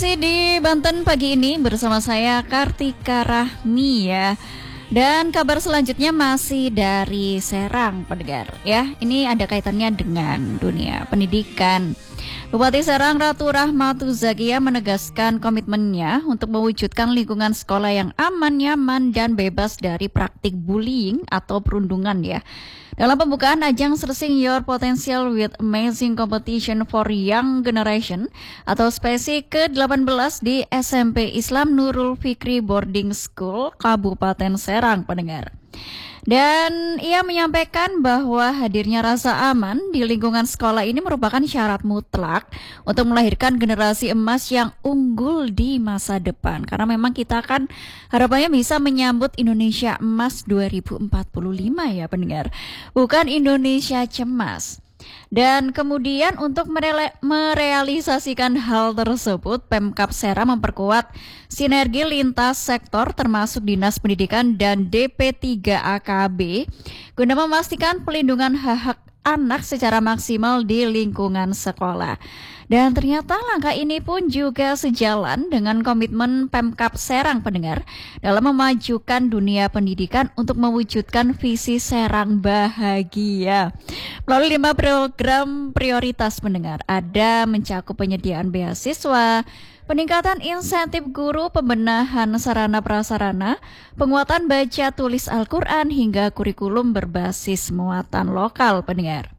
Masih di Banten pagi ini bersama saya Kartika Rahmi ya. Dan kabar selanjutnya masih dari Serang pendengar ya. Ini ada kaitannya dengan dunia pendidikan. Bupati Serang Ratu Rahmatu Zakia menegaskan komitmennya untuk mewujudkan lingkungan sekolah yang aman, nyaman, dan bebas dari praktik bullying atau perundungan ya. Dalam pembukaan ajang Searching Your Potential with Amazing Competition for Young Generation atau SPESI ke-18 di SMP Islam Nurul Fikri Boarding School, Kabupaten Serang pendengar. Dan ia menyampaikan bahwa hadirnya rasa aman di lingkungan sekolah ini merupakan syarat mutlak untuk melahirkan generasi emas yang unggul di masa depan. Karena memang kita kan harapannya bisa menyambut Indonesia Emas 2045 ya pendengar, bukan Indonesia Cemas. Dan kemudian untuk merealisasikan hal tersebut, Pemkab Serang memperkuat sinergi lintas sektor termasuk Dinas Pendidikan dan DP3AKB guna memastikan pelindungan hak-hak anak secara maksimal di lingkungan sekolah. Dan ternyata langkah ini pun juga sejalan dengan komitmen Pemkab Serang pendengar dalam memajukan dunia pendidikan untuk mewujudkan visi Serang bahagia. Melalui 5 program prioritas pendengar, ada mencakup penyediaan beasiswa, peningkatan insentif guru, pembenahan sarana prasarana, penguatan baca tulis Al-Quran, hingga kurikulum berbasis muatan lokal pendengar.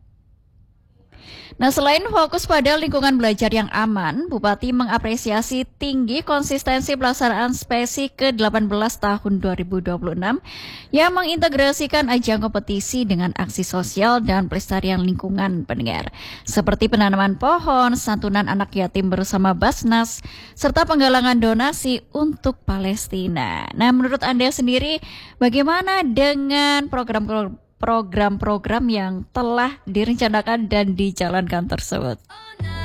Nah, selain fokus pada lingkungan belajar yang aman, Bupati mengapresiasi tinggi konsistensi pelaksanaan SPESI ke-18 tahun 2026 yang mengintegrasikan ajang kompetisi dengan aksi sosial dan pelestarian lingkungan pendengar, seperti penanaman pohon, santunan anak yatim bersama Basnas, serta penggalangan donasi untuk Palestina. Nah, menurut Anda sendiri, bagaimana dengan program-program yang telah direncanakan dan dijalankan tersebut?